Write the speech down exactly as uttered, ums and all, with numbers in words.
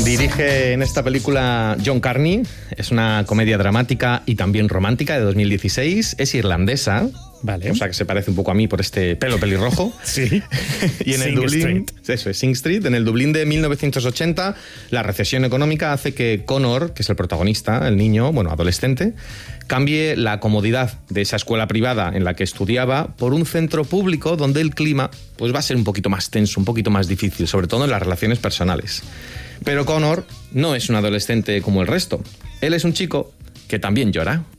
Dirige en esta película John Carney. Es una comedia dramática y también romántica de dos mil dieciséis. Es irlandesa. Vale. O sea que se parece un poco a mí por este pelo pelirrojo. Sí. Y en el Sing Dublín, Street. eso es, Sing Street, en el Dublín de mil novecientos ochenta, la recesión económica hace que Connor, que es el protagonista, el niño, bueno, adolescente, cambie la comodidad de esa escuela privada en la que estudiaba por un centro público donde el clima pues va a ser un poquito más tenso, un poquito más difícil, sobre todo en las relaciones personales. Pero Connor no es un adolescente como el resto. Él es un chico que también llora.